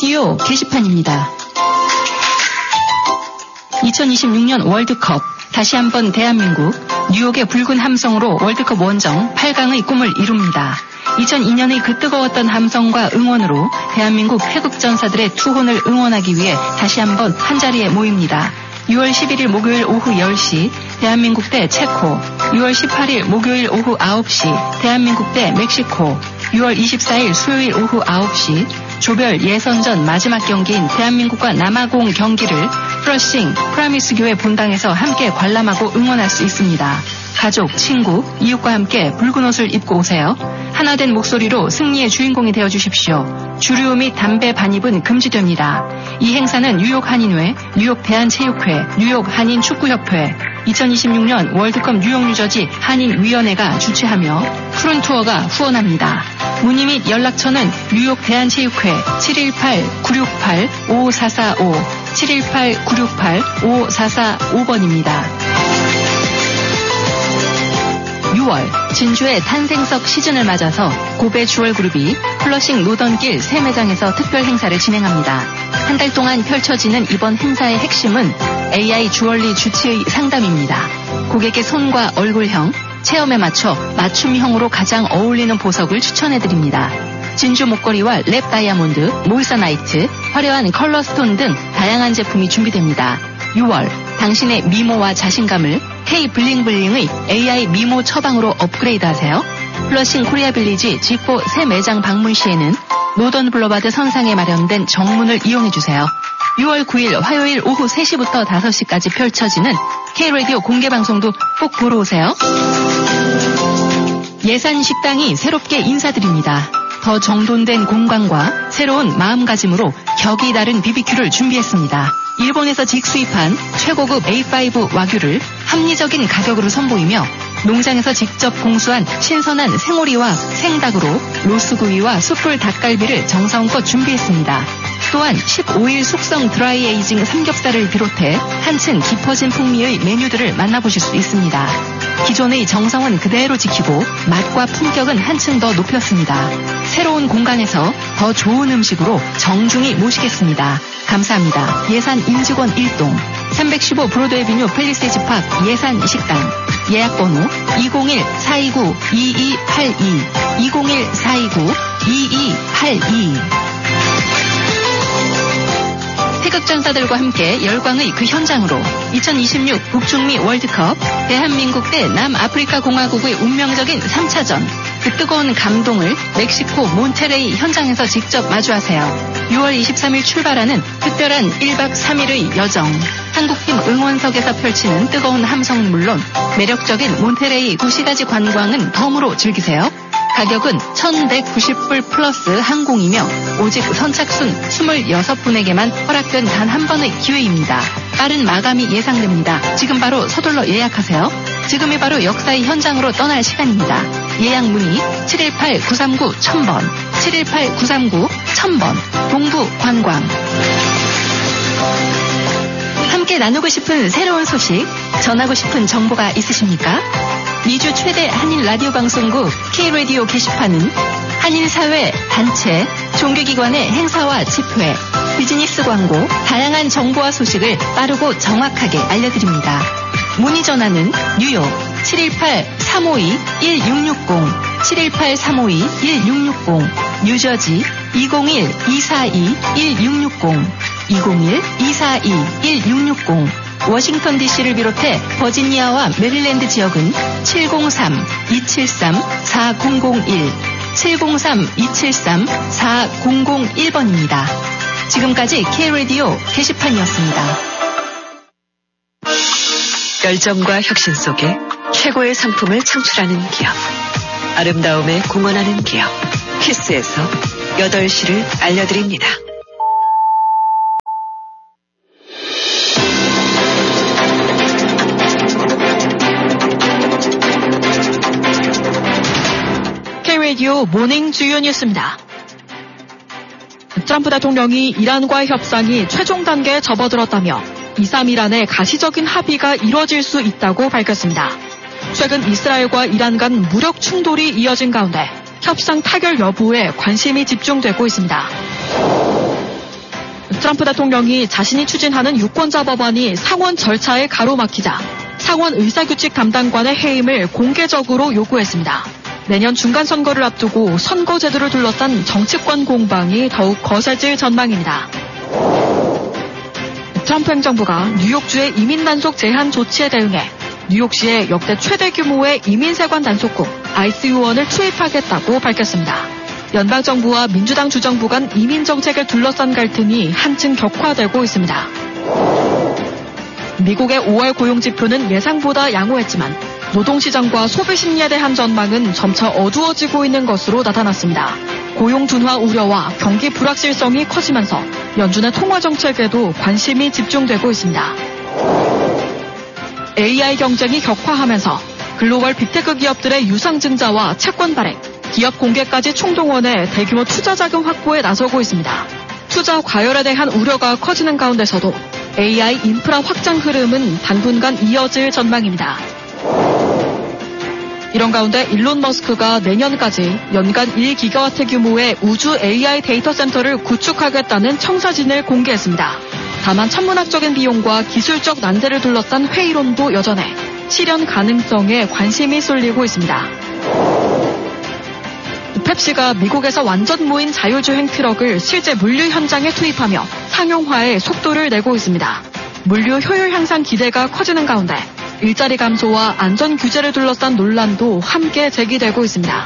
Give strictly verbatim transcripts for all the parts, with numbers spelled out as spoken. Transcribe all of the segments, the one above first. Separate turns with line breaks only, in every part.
K-라디오 게시판입니다. 이천이십육 년 월드컵 다시 한번 대한민국 뉴욕의 붉은 함성으로 월드컵 원정 팔 강의 꿈을 이룹니다. 이천이 년의 그 뜨거웠던 함성과 응원으로 대한민국 태극전사들의 투혼을 응원하기 위해 다시 한번 한자리에 모입니다. 유월 십일일 목요일 오후 열 시 대한민국 대 체코, 유월 십팔일 목요일 오후 아홉 시 대한민국 대 멕시코, 유월 이십사일 수요일 오후 아홉 시 조별 예선전 마지막 경기인 대한민국과 남아공 경기를 플러싱 프라미스 교회 본당에서 함께 관람하고 응원할 수 있습니다. 가족, 친구, 이웃과 함께 붉은 옷을 입고 오세요. 하나된 목소리로 승리의 주인공이 되어주십시오. 주류 및 담배 반입은 금지됩니다. 이 행사는 뉴욕 한인회, 뉴욕 대한체육회, 뉴욕 한인축구협회, 이천이십육 년 월드컵 뉴욕 뉴저지 한인위원회가 주최하며 푸른 투어가 후원합니다. 문의 및 연락처는 뉴욕 대한체육회 칠일팔 구육팔 오사사오, 칠일팔 구육팔 오사사오 번입니다. 유월 진주의 탄생석 시즌을 맞아서 고베 주얼그룹이 플러싱 노던길 새 매장에서 특별 행사를 진행합니다. 한 달 동안 펼쳐지는 이번 행사의 핵심은 에이아이 주얼리 주치의 상담입니다. 고객의 손과 얼굴형, 체험에 맞춰 맞춤형으로 가장 어울리는 보석을 추천해드립니다. 진주 목걸이와 랩 다이아몬드, 모이서나이트, 화려한 컬러 스톤 등 다양한 제품이 준비됩니다. 유월 당신의 미모와 자신감을 K 블링블링의 에이아이 미모 처방으로 업그레이드하세요. 플러싱 코리아 빌리지 지포 새 매장 방문 시에는 노던 블러바드 선상에 마련된 정문을 이용해주세요. 유월 구일 화요일 오후 세 시부터 다섯 시까지 펼쳐지는 K-라디오 공개방송도 꼭 보러 오세요. 예산 식당이 새롭게 인사드립니다. 더 정돈된 공간과 새로운 마음가짐으로 격이 다른 비비큐를 준비했습니다. 일본에서 직수입한 최고급 에이 파이브 와규를 합리적인 가격으로 선보이며 농장에서 직접 공수한 신선한 생오리와 생닭으로 로스구이와 숯불 닭갈비를 정성껏 준비했습니다. 또한 십오일 숙성 드라이 에이징 삼겹살을 비롯해 한층 깊어진 풍미의 메뉴들을 만나보실 수 있습니다. 기존의 정성은 그대로 지키고 맛과 품격은 한층 더 높였습니다. 새로운 공간에서 더 좋은 음식으로 정중히 모시겠습니다. 감사합니다. 예산 임직원 일 동 삼백십오 브로드에비뉴 팰리세이즈 팍 예산 식당 예약번호 이공일 사이구 이이팔이 이공일 사이구 이이팔이. 태극전사들과 함께 열광의 그 현장으로 이천이십육 북중미 월드컵 대한민국 대 남아프리카 공화국의 운명적인 삼 차전 그 뜨거운 감동을 멕시코 몬테레이 현장에서 직접 마주하세요. 유월 이십삼일 출발하는 특별한 일박 삼일의 여정. 한국팀 응원석에서 펼치는 뜨거운 함성은 물론 매력적인 몬테레이 구시가지 관광은 덤으로 즐기세요. 가격은 천백구십 불 플러스 항공이며 오직 선착순 이십육 분에게만 허락된 단 한 번의 기회입니다. 빠른 마감이 예상됩니다. 지금 바로 서둘러 예약하세요. 지금이 바로 역사의 현장으로 떠날 시간입니다. 예약 문의 칠일팔 구삼구 천 번, 칠일팔 구삼구 천 번, 동부관광. 함께 나누고 싶은 새로운 소식, 전하고 싶은 정보가 있으십니까? 미주 최대 한인 라디오 방송국 K-라디오 게시판은 한인사회, 단체, 종교기관의 행사와 집회, 비즈니스 광고, 다양한 정보와 소식을 빠르고 정확하게 알려드립니다. 문의 전화는 뉴욕 칠일팔 삼오이 일육육공, 칠일팔 삼오이 일육육공, 뉴저지 이공일 이사이 일육육공, 이공일 이사이 일육육공, 워싱턴 디씨를 비롯해 버지니아와 메릴랜드 지역은 칠공삼 이칠삼 사공공일, 칠공삼 이칠삼 사공공일 번입니다. 지금까지 K-라디오 게시판이었습니다.
열정과 혁신 속에 최고의 상품을 창출하는 기업. 아름다움에 공헌하는 기업. 키스에서 여덟 시를 알려드립니다.
K-라디오 모닝 주요 뉴스입니다. 트럼프 대통령이 이란과의 협상이 최종 단계에 접어들었다며 이, 삼 일 안에 가시적인 합의가 이뤄질 수 있다고 밝혔습니다. 최근 이스라엘과 이란 간 무력 충돌이 이어진 가운데 협상 타결 여부에 관심이 집중되고 있습니다. 트럼프 대통령이 자신이 추진하는 유권자 법안이 상원 절차에 가로막히자 상원 의사규칙 담당관의 해임을 공개적으로 요구했습니다. 내년 중간선거를 앞두고 선거 제도를 둘러싼 정치권 공방이 더욱 거세질 전망입니다. 트럼프 행정부가 뉴욕주의 이민 단속 제한 조치에 대응해 뉴욕시에 역대 최대 규모의 이민세관 단속국 아이씨유원을 투입하겠다고 밝혔습니다. 연방정부와 민주당 주정부 간 이민정책을 둘러싼 갈등이 한층 격화되고 있습니다. 미국의 오월 고용지표는 예상보다 양호했지만 노동시장과 소비심리에 대한 전망은 점차 어두워지고 있는 것으로 나타났습니다. 고용 둔화 우려와 경기 불확실성이 커지면서 연준의 통화정책에도 관심이 집중되고 있습니다. 에이아이 경쟁이 격화하면서 글로벌 빅테크 기업들의 유상증자와 채권 발행, 기업 공개까지 총동원해 대규모 투자 자금 확보에 나서고 있습니다. 투자 과열에 대한 우려가 커지는 가운데서도 에이아이 인프라 확장 흐름은 당분간 이어질 전망입니다. 이런 가운데 일론 머스크가 내년까지 연간 일 기가와트 규모의 우주 에이아이 데이터 센터를 구축하겠다는 청사진을 공개했습니다. 다만 천문학적인 비용과 기술적 난제를 둘러싼 회의론도 여전해 실현 가능성에 관심이 쏠리고 있습니다. 펩시가 미국에서 완전 무인 자율주행 트럭을 실제 물류 현장에 투입하며 상용화에 속도를 내고 있습니다. 물류 효율 향상 기대가 커지는 가운데 일자리 감소와 안전 규제를 둘러싼 논란도 함께 제기되고 있습니다.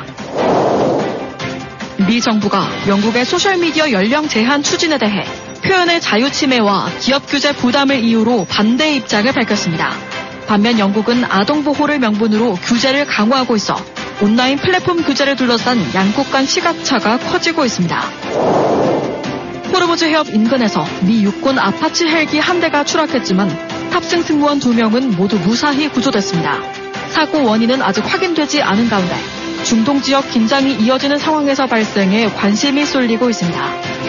미 정부가 영국의 소셜미디어 연령 제한 추진에 대해 표현의 자유 침해와 기업 규제 부담을 이유로 반대 입장을 밝혔습니다. 반면 영국은 아동 보호를 명분으로 규제를 강화하고 있어 온라인 플랫폼 규제를 둘러싼 양국 간 시각차가 커지고 있습니다. 호르무즈 해협 인근에서 미 육군 아파치 헬기 한 대가 추락했지만 탑승 승무원 두 명은 모두 무사히 구조됐습니다. 사고 원인은 아직 확인되지 않은 가운데 중동 지역 긴장이 이어지는 상황에서 발생해 관심이 쏠리고 있습니다.